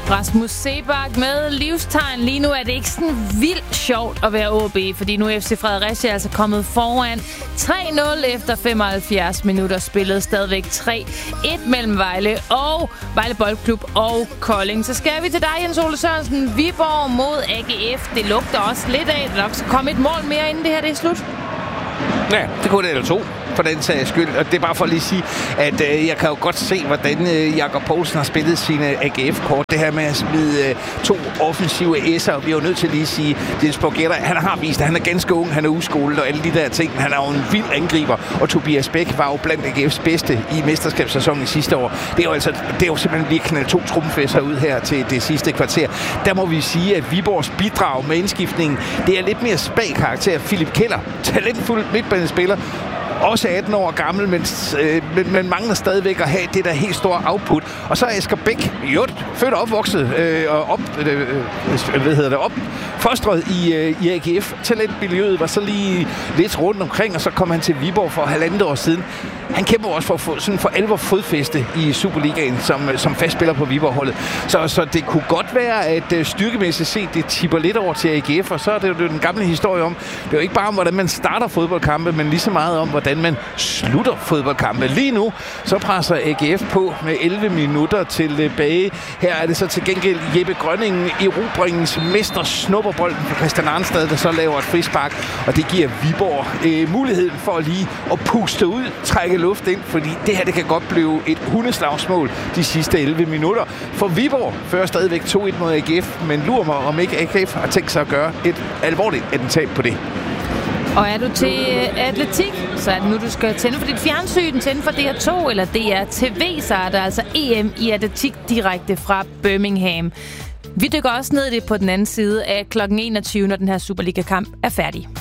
Rasmus Seebach med livstegn. Lige nu er det ikke sådan vildt sjovt at være OB, fordi nu er FC Fredericia altså kommet foran 3-0 efter 75 minutter spillet. Stadigvæk 3-1 mellem Vejle Boldklub og Kolding. Så skal vi til dig, Jens Ole Sørensen. Viborg mod AGF. Det lugter også lidt af, at der nok skal komme et mål mere, inden det her det er slut. Ja, det kunne det eller to, for den sags skyld. Og det er bare for at lige sige, at jeg kan jo godt se, hvordan Jakob Poulsen har spillet sine AGF-kort. Det her med at smide to offensive S'er. Vi er jo nødt til lige at sige, at Jens Borgetta, han har vist, at han er ganske ung, han er uskolet og alle de der ting. Han er jo en vild angriber, og Tobias Bæk var jo blandt AGF's bedste i mesterskabssæsonen sidste år. Det er jo simpelthen lige knaldt 2 trumfæsser ud her til det sidste kvarter. Der må vi sige, at Viborgs bidrag med indskiftningen, det er lidt mere spag karakter. Philip Keller, talentfuld midtbanespiller, også 18 år gammel, men mangler stadigvæk at have det der helt store output. Og så er Asger Bæk, født og opvokset, opfostret i AGF. Talentmiljøet var så lige lidt rundt omkring, og så kom han til Viborg for 1,5 år siden. Han kæmper også for alvor fodfæste i Superligaen som fast spiller på Viborg-holdet. Så det kunne godt være, at styrkemæssigt set, det tipper lidt over til AGF, og så er det jo den gamle historie om, det er jo ikke bare om, hvordan man starter fodboldkampe, men lige så meget om, hvordan man slutter fodboldkampe. Lige nu, så presser AGF på med 11 minutter tilbage. Her er det så til gengæld Jeppe Grønningen, erobringens mester, snupper bolden på Christian Arnstad, der så laver et frispark, og det giver Viborg muligheden for lige at puste ud, trække luft ind, fordi det her, det kan godt blive et hundeslagsmål de sidste 11 minutter. For Viborg fører stadigvæk 2-1 mod AGF, men lurer mig, om ikke AGF har tænkt sig at gøre et alvorligt attentat på det. Og er du til atletik, så er det nu, du skal tænde for dit fjernsyn, tænde for DR2 eller DR TV, så er der altså EM i atletik direkte fra Birmingham. Vi dykker også ned i det på den anden side af kl. 21, når den her Superliga-kamp er færdig.